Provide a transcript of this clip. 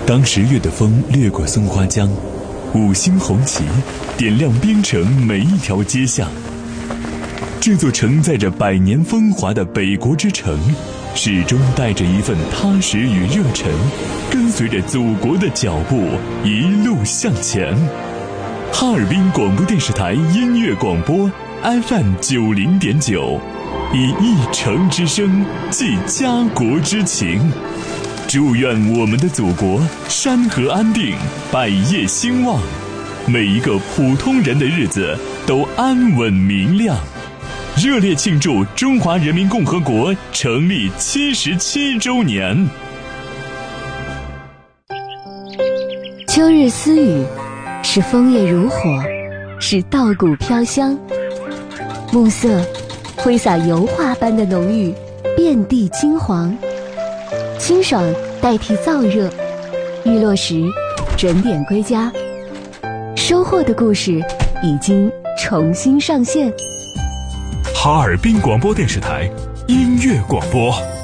当10月的风掠过松花江，五星红旗点亮边城每一条街巷。这座承载着100年风华的北国之城，始终带着一份踏实与热忱，跟随着祖国的脚步一路向前。哈尔滨广播电视台音乐广播 FM 90.9，以一城之声寄家国之情。祝愿我们的祖国山河安定，百业兴旺，每一个普通人的日子都安稳明亮。热烈庆祝中华人民共和国成立77周年。 秋日私语，是枫叶如火，是稻谷飘香。暮色挥洒油画般的浓郁，遍地金黄。清爽代替燥热，日落时准点归家。收获的故事已经重新上线。 哈尔滨广播电视台音乐广播。